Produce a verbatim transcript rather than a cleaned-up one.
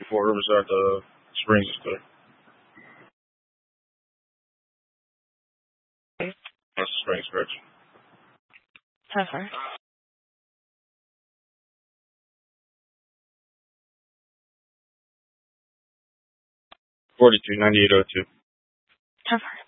fifty-four Riverside, the Springs is clear. That's the Springs, correct. How far? forty-two ninety-eight oh two. How far?